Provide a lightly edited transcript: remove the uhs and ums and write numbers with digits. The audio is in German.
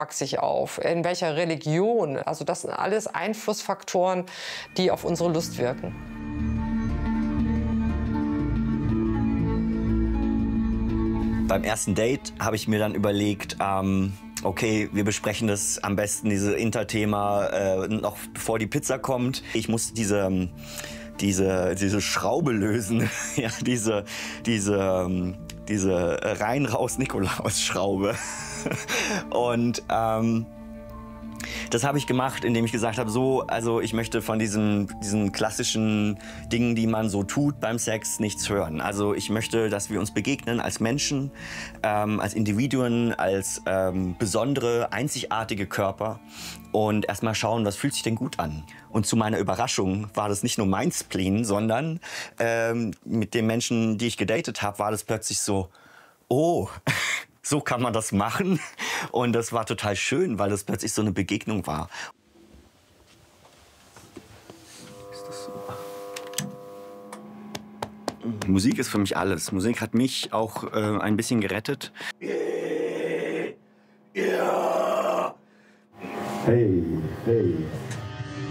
wachse ich auf, in welcher Religion. Also das sind alles Einflussfaktoren, die auf unsere Lust wirken. Beim ersten Date habe ich mir dann überlegt, okay, wir besprechen das am besten, dieses Interthema, noch bevor die Pizza kommt. Ich muss diese Schraube lösen, ja, diese Rein-Raus-Nikolaus-Schraube. Und das habe ich gemacht, indem ich gesagt habe, also ich möchte von diesen klassischen Dingen, die man so tut beim Sex, nichts hören. Also ich möchte, dass wir uns begegnen als Menschen, als Individuen, als besondere, einzigartige Körper und erstmal schauen, was fühlt sich denn gut an. Und zu meiner Überraschung war das nicht nur mein Spleen, sondern mit den Menschen, die ich gedatet habe, war das plötzlich so, oh, so kann man das machen. Und das war total schön, weil das plötzlich so eine Begegnung war. Ist das so? Musik ist für mich alles. Musik hat mich auch ein bisschen gerettet. Hey, hey.